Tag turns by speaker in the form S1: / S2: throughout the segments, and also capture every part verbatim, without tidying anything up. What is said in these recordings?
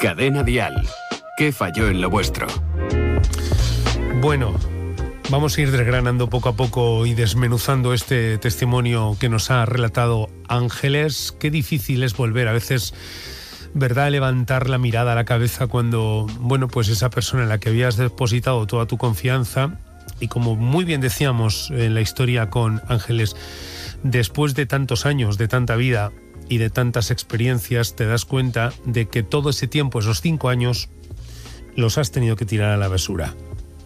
S1: Cadena Dial. ¿Qué falló en lo vuestro?
S2: Bueno, vamos a ir desgranando poco a poco y desmenuzando este testimonio que nos ha relatado Ángeles. Qué difícil es volver a veces, ¿verdad?, levantar la mirada a la cabeza cuando, bueno, pues esa persona en la que habías depositado toda tu confianza, y como muy bien decíamos en la historia con Ángeles, después de tantos años, de tanta vida y de tantas experiencias, te das cuenta de que todo ese tiempo, esos cinco años, los has tenido que tirar a la basura.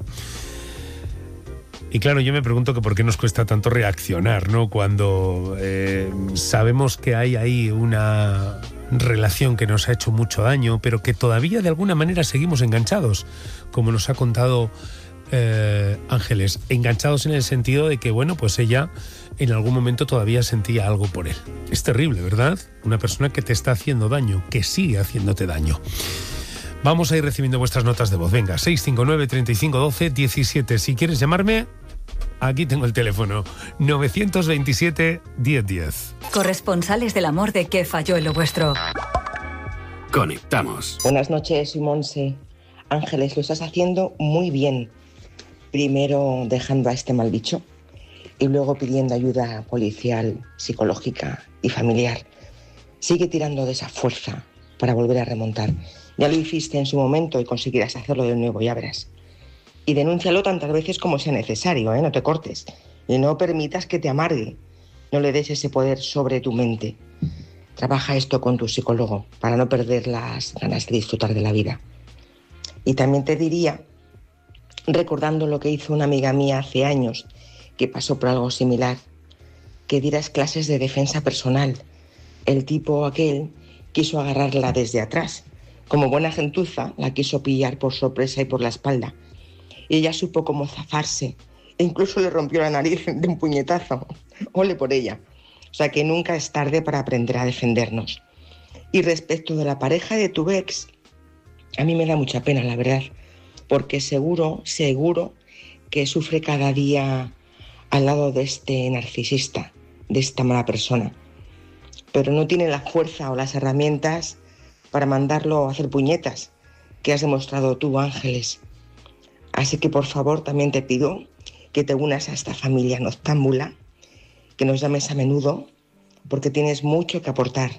S2: Y claro, yo me pregunto que por qué nos cuesta tanto reaccionar, ¿no? Cuando eh, sabemos que hay ahí una relación que nos ha hecho mucho daño, pero que todavía de alguna manera seguimos enganchados, como nos ha contado eh, Ángeles, enganchados en el sentido de que, bueno, pues ella en algún momento todavía sentía algo por él. Es terrible, ¿verdad? Una persona que te está haciendo daño, que sigue haciéndote daño. Vamos a ir recibiendo vuestras notas de voz. Venga, seis cinco nueve, treinta y cinco, doce, diecisiete. Si quieres llamarme, aquí tengo el teléfono. novecientos veintisiete, diez diez.
S3: Corresponsales del amor de ¿Qué falló en lo vuestro?
S1: Conectamos.
S4: Buenas noches, soy Monse. Ángeles, lo estás haciendo muy bien. Primero dejando a este mal bicho y luego pidiendo ayuda policial, psicológica y familiar. Sigue tirando de esa fuerza para volver a remontar. Ya lo hiciste en su momento y conseguirás hacerlo de nuevo, ya verás. Y denúncialo tantas veces como sea necesario, ¿eh? No te cortes. Y no permitas que te amargue. No le des ese poder sobre tu mente. Trabaja esto con tu psicólogo para no perder las ganas de disfrutar de la vida. Y también te diría, recordando lo que hizo una amiga mía hace años, que pasó por algo similar, que dieras clases de defensa personal. El tipo aquel quiso agarrarla desde atrás. Como buena gentuza, la quiso pillar por sorpresa y por la espalda. Y ella supo cómo zafarse. E incluso le rompió la nariz de un puñetazo. Ole por ella. O sea que nunca es tarde para aprender a defendernos. Y respecto de la pareja de tu ex, a mí me da mucha pena, la verdad. Porque seguro, seguro que sufre cada día al lado de este narcisista, de esta mala persona. Pero no tiene la fuerza o las herramientas para mandarlo a hacer puñetas, que has demostrado tú, Ángeles. Así que, por favor, también te pido que te unas a esta familia noctámbula, que nos llames a menudo, porque tienes mucho que aportar.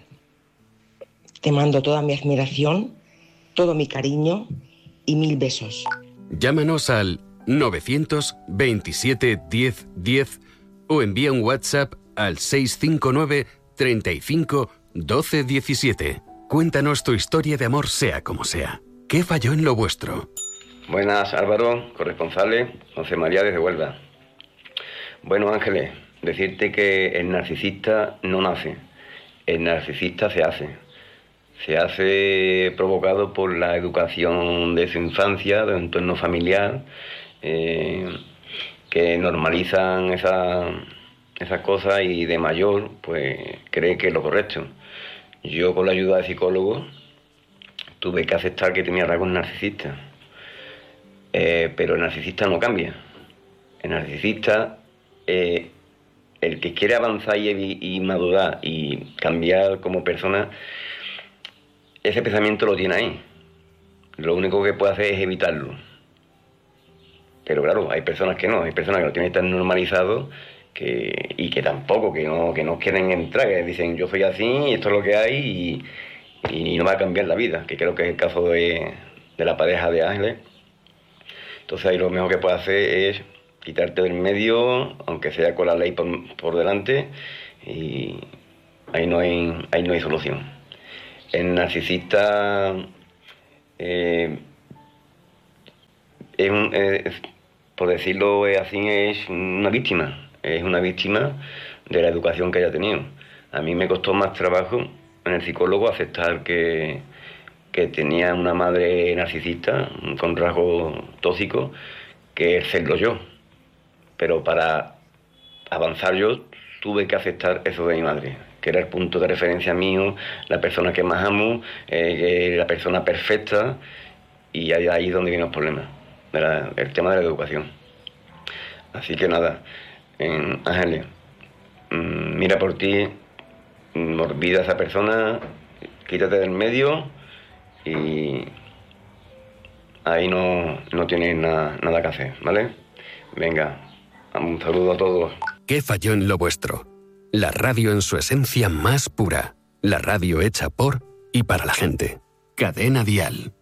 S4: Te mando toda mi admiración, todo mi cariño y mil besos.
S1: Llámanos al novecientos veintisiete, diez, diez o envía un WhatsApp al seis cinco nueve, treinta y cinco, doce, diecisiete. Cuéntanos tu historia de amor, sea como sea. ¿Qué falló en lo vuestro?
S5: Buenas, Álvaro, corresponsales, José María desde Huelva. Bueno, Ángeles, decirte que el narcisista no nace, el narcisista se hace. Se hace provocado por la educación de su infancia, de su entorno familiar, eh, que normalizan esa, esas cosas y de mayor pues cree que es lo correcto. Yo, con la ayuda de psicólogos, tuve que aceptar que tenía rasgos narcisistas. Eh, pero el narcisista no cambia. El narcisista, eh, el que quiere avanzar y, y madurar y cambiar como persona, ese pensamiento lo tiene ahí. Lo único que puede hacer es evitarlo. Pero claro, hay personas que no, hay personas que lo tienen tan normalizado que, y que tampoco, que no, que no quieren entrar, que dicen yo soy así, y esto es lo que hay y, y no va a cambiar la vida, que creo que es el caso de, de la pareja de Ángeles. Entonces ahí lo mejor que puedes hacer es quitarte del medio, aunque sea con la ley por, por delante, y ahí no hay, ahí no hay solución. El narcisista eh, es, un, es, por decirlo así, es una víctima. Es una víctima de la educación que haya tenido. A mí me costó más trabajo en el psicólogo aceptar que, que tenía una madre narcisista con rasgos tóxicos que serlo yo. Pero para avanzar yo tuve que aceptar eso de mi madre, que era el punto de referencia mío, la persona que más amo, eh, la persona perfecta, y ahí, ahí es donde viene el problema, la, el tema de la educación. Así que nada, en Ángeles, mmm, mira por ti, mmm, olvida a esa persona, quítate del medio y ahí no, no tienes na, nada que hacer, ¿vale? Venga, un saludo a todos.
S1: ¿Qué falló en lo vuestro? La radio en su esencia más pura. La radio hecha por y para la gente. Cadena Dial.